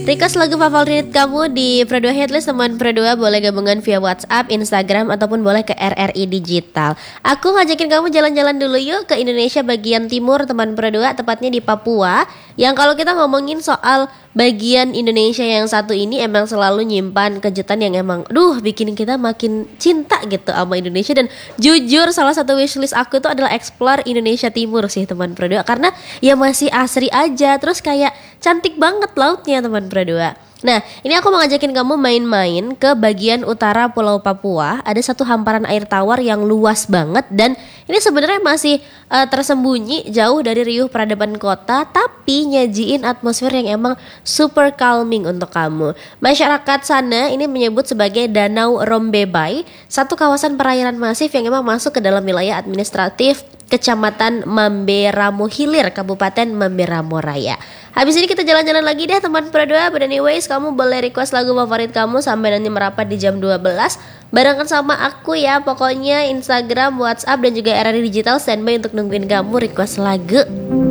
Request lagu favorit kamu di Pro2 Hitlist, teman Pro2 boleh gabungan via WhatsApp, Instagram, ataupun boleh ke RRI Digital. Aku ngajakin kamu jalan-jalan dulu yuk ke Indonesia bagian timur, teman Pro2, tepatnya di Papua. Yang kalau kita ngomongin soal bagian Indonesia yang satu ini emang selalu nyimpan kejutan yang emang bikin kita makin cinta gitu sama Indonesia. Dan jujur salah satu wishlist aku itu adalah explore Indonesia Timur sih teman Pro2, karena ya masih asri aja, terus kayak cantik banget lautnya teman Pro2. Nah, ini aku mau ngajakin kamu main-main ke bagian utara Pulau Papua. Ada satu hamparan air tawar yang luas banget, dan ini sebenarnya masih tersembunyi jauh dari riuh peradaban kota, tapi nyajiin atmosfer yang emang super calming untuk kamu. Masyarakat sana ini menyebut sebagai Danau Rombebay, satu kawasan perairan masif yang emang masuk ke dalam wilayah administratif Kecamatan Mamberamo Hilir, Kabupaten Mamberamo Raya. Habis ini kita jalan-jalan lagi deh teman Pro2. But anyways, kamu boleh request lagu favorit kamu sampai nanti merapat di jam 12 barengan sama aku ya. Pokoknya Instagram, WhatsApp, dan juga RRI Digital standby untuk nungguin kamu request lagu.